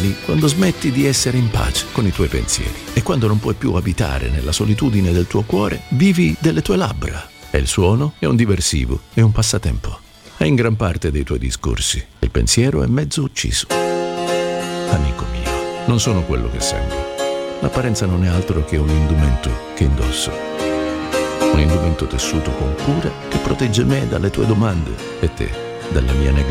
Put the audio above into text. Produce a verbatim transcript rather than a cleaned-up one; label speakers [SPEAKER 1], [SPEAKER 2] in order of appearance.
[SPEAKER 1] reali quando smetti di essere in pace con i tuoi pensieri e quando non puoi più abitare nella solitudine del tuo cuore, vivi delle tue labbra. E il suono è un diversivo, è un passatempo. È in gran parte dei tuoi discorsi. Il pensiero è mezzo ucciso. Amico mio, non sono quello che sembro. L'apparenza non è altro che un indumento che indosso. Un indumento tessuto con cura che protegge me dalle tue domande e te dalla mia negligenza.